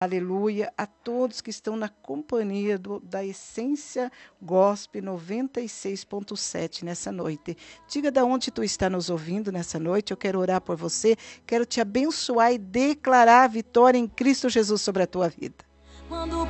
Aleluia, a todos que estão na companhia da Essência Gospel 96.7 nessa noite. Diga de onde tu está nos ouvindo nessa noite, eu quero orar por você, quero te abençoar e declarar a vitória em Cristo Jesus sobre a tua vida. Quando